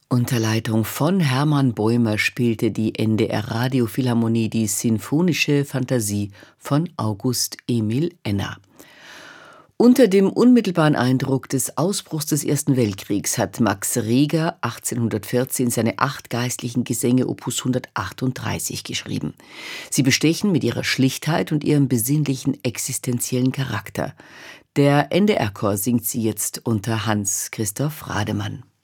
Unter Leitung von Hermann Bäumer spielte die NDR Radiophilharmonie die Sinfonische Fantasie von August Emil Enner. Unter dem unmittelbaren Eindruck des Ausbruchs des Ersten Weltkriegs hat Max Reger 1814 seine 8 geistlichen Gesänge Opus 138 geschrieben. Sie bestechen mit ihrer Schlichtheit und ihrem besinnlichen existenziellen Charakter. Der NDR-Chor singt sie jetzt unter Hans Christoph Rademann.